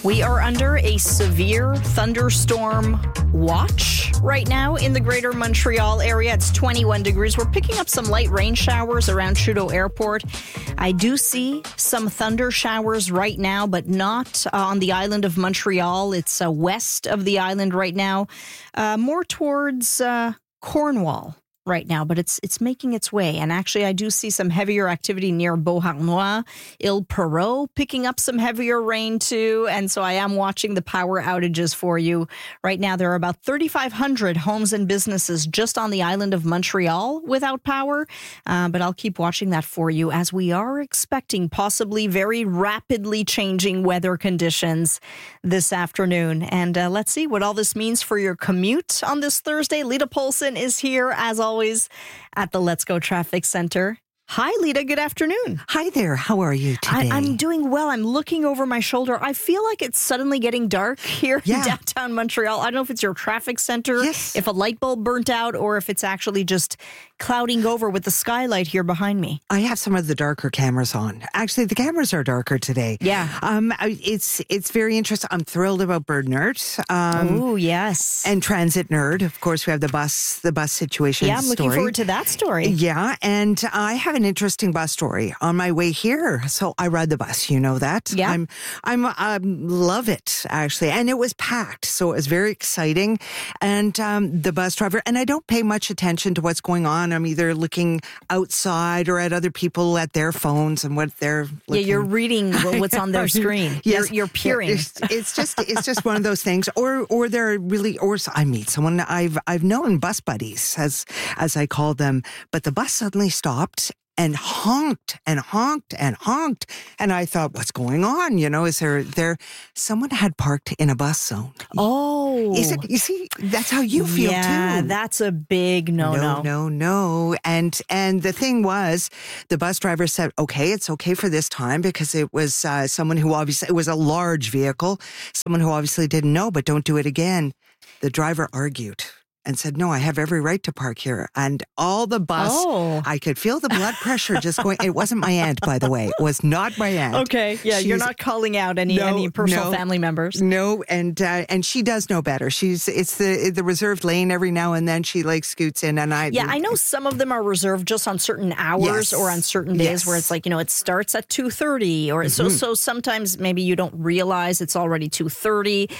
We are under a severe thunderstorm watch right now in the greater Montreal area. It's 21 degrees. We're picking up some light rain showers around Trudeau Airport. I do see some thunder showers right now, but not on the island of Montreal. It's west of the island right now, more towards Cornwall right now, but it's making its way. And actually, I do see some heavier activity near Beauharnois, Ile-Perrot, picking up some heavier rain too. And so I am watching the power outages for you. Right now, there are about 3,500 homes and businesses just on the island of Montreal without power. But I'll keep watching that for you as we are expecting possibly very rapidly changing weather conditions this afternoon. And let's see what all this means for your commute on this Thursday. Lita Polson is here as always at the Let's Go Traffic Center. Hi, Lita. Good afternoon. Hi there. How are you today? I'm doing well. I'm looking over my shoulder. I feel like it's suddenly getting dark here in downtown Montreal. I don't know if it's your traffic center, if a light bulb burnt out, or if it's actually just clouding over with the skylight here behind me. I have some of the darker cameras on. Actually, the cameras are darker today. Yeah. It's very interesting. I'm thrilled about Bird Nerd. Oh, yes. And Transit Nerd. Of course, we have the bus situation. Yeah, I'm looking forward to that story. Yeah, and I have an interesting bus story on my way here. So I ride the bus, you know that. Yeah. I'm love it actually, and it was packed, so it was very exciting. And the bus driver, and I don't pay much attention to what's going on. I'm either looking outside or at other people at their phones and what they're looking. Yeah, you're reading what's on their screen. Yes, you're peering. It's just one of those things. Or they're really, or I meet someone I've known, bus buddies as I call them, but the bus suddenly stopped and honked and honked and honked. And I thought, what's going on? You know, is there someone had parked in a bus zone? Oh. Is it, you see, that's how you feel too. Yeah, that's a big no. No. And the thing was, the bus driver said, okay, it's okay for this time because it was someone who obviously, it was a large vehicle, someone who obviously didn't know, but don't do it again. The driver argued and said, no, I have every right to park here. And all the bus, I could feel the blood pressure just going. It wasn't my aunt, by the way. It was not my aunt. Okay, yeah, you're not calling out any personal family members. No, and she does know better. It's the reserved lane every now and then. She scoots in, and I know some of them are reserved just on certain hours or on certain days where it's it starts at 2:30 or so sometimes maybe you don't realize it's already 2:30.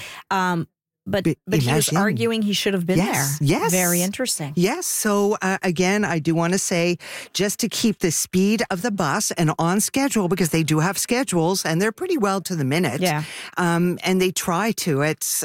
But he was arguing he should have been there. Yes. Very interesting. Yes. So, again, I do want to say, just to keep the speed of the bus and on schedule, because they do have schedules and they're pretty well to the minute. Yeah. And they try to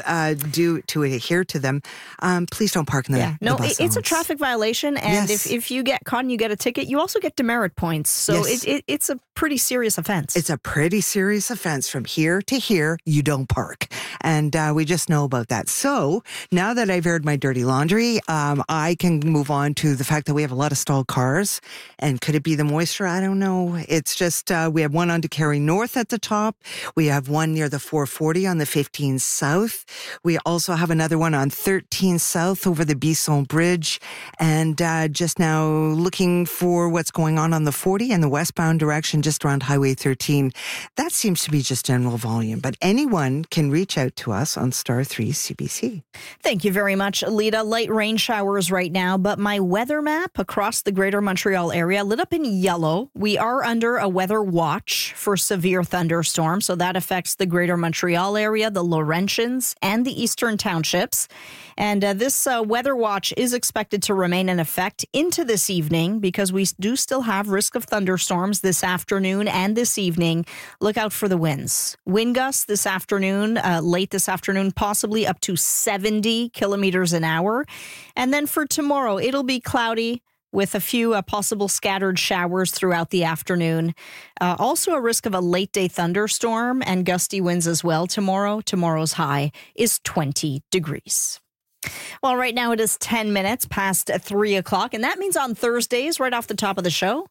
adhere to them. Please don't park in the bus zones. It's a traffic violation. And if you get caught and you get a ticket, you also get demerit points. So it's a pretty serious offense. It's a pretty serious offense. From here to here, you don't park. And we just know about that. So now that I've aired my dirty laundry, I can move on to the fact that we have a lot of stalled cars. And could it be the moisture? I don't know. It's just we have one on to Carey North at the top. We have one near the 440 on the 15 South. We also have another one on 13 South over the Bisson Bridge. And just now looking for what's going on the 40 and the westbound direction just around Highway 13. That seems to be just general volume. But anyone can reach out to us on Star 3 CBC. Thank you very much, Lita. Light rain showers right now, but my weather map across the greater Montreal area lit up in yellow. We are under a weather watch for severe thunderstorms, so that affects the greater Montreal area, the Laurentians, and the eastern townships. And this weather watch is expected to remain in effect into this evening because we do still have risk of thunderstorms this afternoon and this evening. Look out for the winds. Wind gusts this afternoon, late this afternoon, possibly up to 70 kilometers an hour. And then for tomorrow, it'll be cloudy with a few possible scattered showers throughout the afternoon. Also a risk of a late day thunderstorm and gusty winds as well tomorrow. Tomorrow's high is 20 degrees. Well, right now it is 10 minutes past 3 o'clock, and that means on Thursdays, right off the top of the show,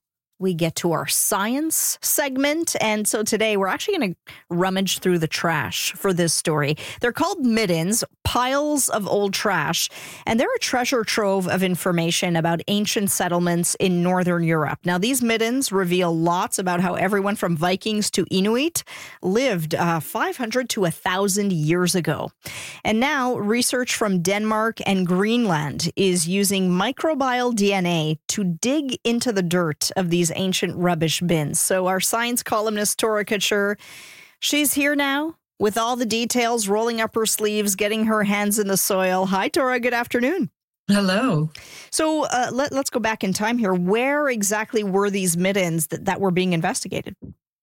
we get to our science segment. And so today we're actually going to rummage through the trash for this story. They're called middens, piles of old trash, and they're a treasure trove of information about ancient settlements in Northern Europe. Now, these middens reveal lots about how everyone from Vikings to Inuit lived 500 to 1,000 years ago. And now research from Denmark and Greenland is using microbial DNA to dig into the dirt of these ancient rubbish bins. So our science columnist, Tora Couture, she's here now with all the details, rolling up her sleeves, getting her hands in the soil. Hi, Tora. Good afternoon. Hello. So let's go back in time here. Where exactly were these middens that were being investigated?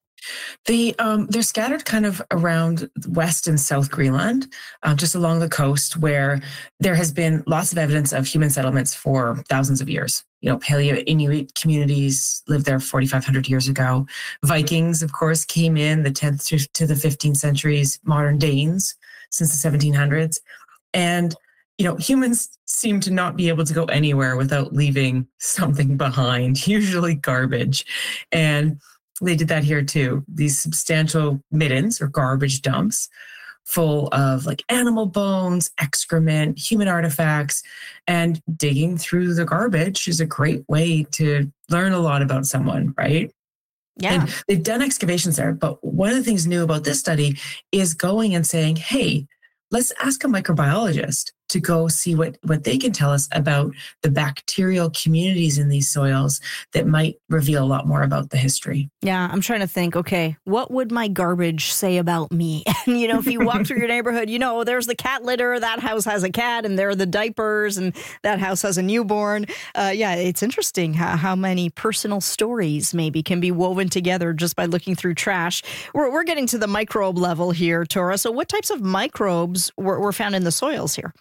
They're scattered kind of around West and South Greenland, just along the coast where there has been lots of evidence of human settlements for thousands of years. Paleo Inuit communities lived there 4,500 years ago. Vikings, of course, came in the 10th to the 15th centuries, modern Danes since the 1700s. And humans seem to not be able to go anywhere without leaving something behind, usually garbage. And they did that here too. These substantial middens or garbage dumps full of animal bones, excrement, human artifacts, and digging through the garbage is a great way to learn a lot about someone, right? Yeah. And they've done excavations there, but one of the things new about this study is going and saying, hey, let's ask a microbiologist to go see what they can tell us about the bacterial communities in these soils that might reveal a lot more about the history. Yeah, I'm trying to think, okay, what would my garbage say about me? And, if you walk through your neighborhood, there's the cat litter, that house has a cat, and there are the diapers, and that house has a newborn. Yeah, it's interesting how many personal stories maybe can be woven together just by looking through trash. We're getting to the microbe level here, Tora. So what types of microbes were found in the soils here?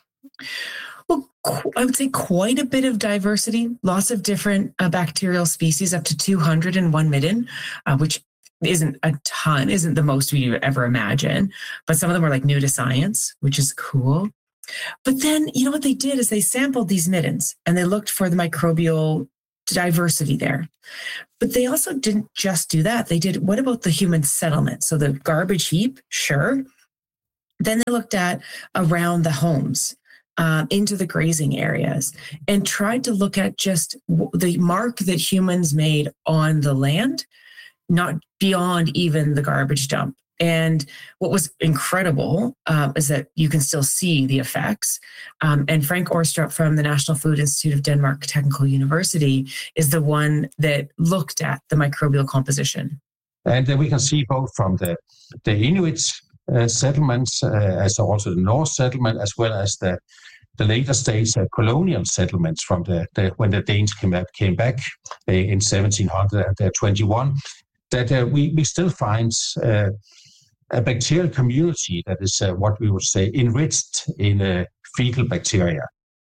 Well, I would say quite a bit of diversity, lots of different bacterial species, up to 201 midden, which isn't a ton, isn't the most we ever imagine. But some of them are new to science, which is cool. But then, what they did is they sampled these middens and they looked for the microbial diversity there. But they also didn't just do that. They did, what about the human settlement? So the garbage heap, sure. Then they looked at around the homes. Into the grazing areas and tried to look at just the mark that humans made on the land, not beyond even the garbage dump. And what was incredible is that you can still see the effects. And Frank Orstrup from the National Food Institute of Denmark Technical University is the one that looked at the microbial composition. And then we can see both from the Inuit settlements, as also the Norse settlement, as well as the later stage colonial settlements from when the Danes came back in 1721, that we still find a bacterial community that is what we would say enriched in fecal bacteria.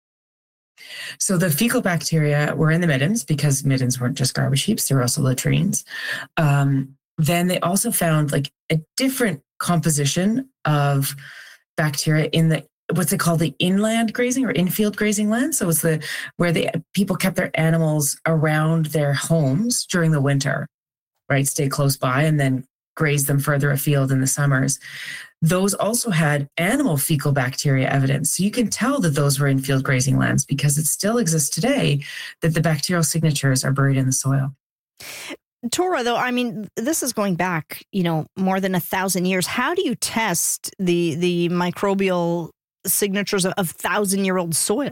So the fecal bacteria were in the middens because middens weren't just garbage heaps, they were also latrines. Then they also found a different composition of bacteria in what's they call the inland grazing or infield grazing land. So it's where people kept their animals around their homes during the winter, right? Stay close by and then graze them further afield in the summers. Those also had animal fecal bacteria evidence. So you can tell that those were infield grazing lands because it still exists today that the bacterial signatures are buried in the soil. Tora, though, this is going back, more than 1,000 years. How do you test the microbial signatures of 1,000-year-old soil?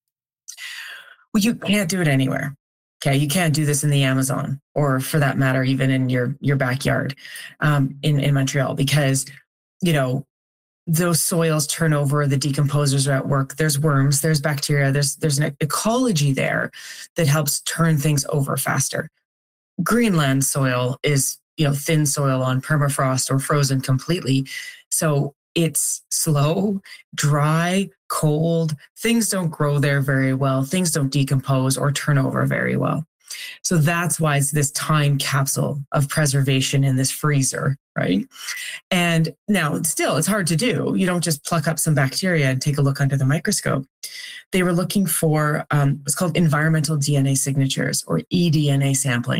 Well, you can't do it anywhere. Okay, you can't do this in the Amazon, or for that matter, even in your backyard in Montreal, because those soils turn over. The decomposers are at work. There's worms. There's bacteria. There's an ecology there that helps turn things over faster. Greenland soil is thin soil on permafrost or frozen completely, so it's slow, dry, cold. Things don't grow there very well. Things don't decompose or turn over very well. So that's why it's this time capsule of preservation in this freezer, right? And now still, it's hard to do. You don't just pluck up some bacteria and take a look under the microscope. They were looking for what's called environmental DNA signatures, or eDNA sampling.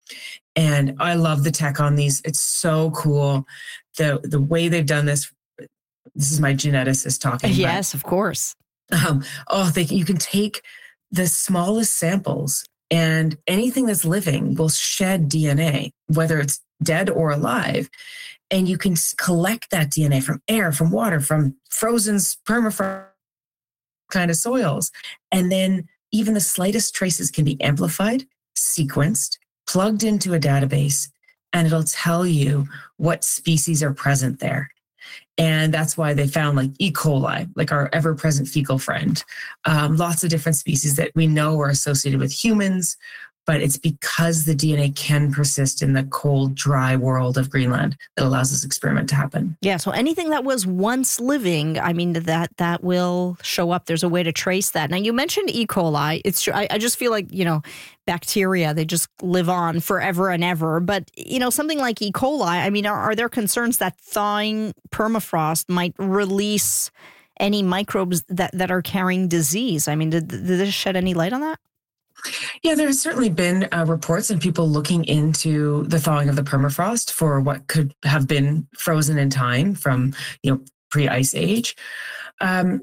And I love the tech on these. It's so cool. The way they've done this. This is my geneticist talking. Yes, of course. You can take the smallest samples, and anything that's living will shed DNA, whether it's dead or alive. And you can collect that DNA from air, from water, from frozen permafrost kind of soils. And then even the slightest traces can be amplified, sequenced, plugged into a database, and it'll tell you what species are present there. And that's why they found like E. coli, like our ever-present fecal friend. Lots of different species that we know are associated with humans, but it's because the DNA can persist in the cold, dry world of Greenland that allows this experiment to happen. Yeah, so anything that was once living, I mean, that will show up. There's a way to trace that. Now, you mentioned E. coli. It's true. I just feel like, bacteria, they just live on forever and ever. But, something like E. coli, I mean, are there concerns that thawing permafrost might release any microbes that are carrying disease? I mean, did this shed any light on that? Yeah, there has certainly been reports and people looking into the thawing of the permafrost for what could have been frozen in time from, pre-ice age. And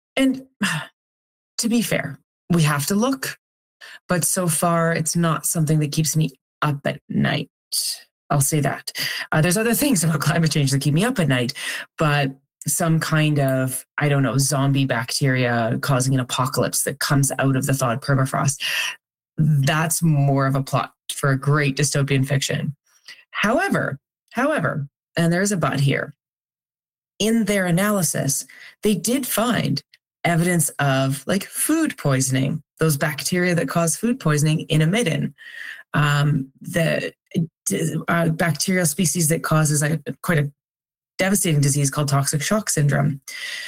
to be fair, we have to look, but so far it's not something that keeps me up at night. I'll say that. There's other things about climate change that keep me up at night, but some kind of, zombie bacteria causing an apocalypse that comes out of the thawed permafrost. That's more of a plot for a great dystopian fiction. However, and there's a but here, in their analysis, they did find evidence of like food poisoning, those bacteria that cause food poisoning in a midden. The bacterial species that causes quite a devastating disease called toxic shock syndrome.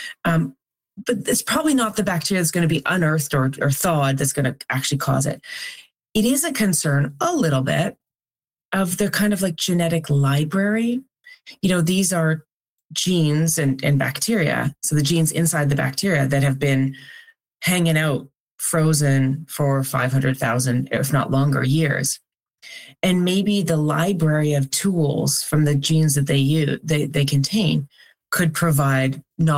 But it's probably not the bacteria that's going to be unearthed or thawed that's going to actually cause it. It is a concern a little bit of the kind of like genetic library. These are genes and bacteria. So the genes inside the bacteria that have been hanging out frozen for 500,000, if not longer, years. And maybe the library of tools from the genes that they contain could provide knowledge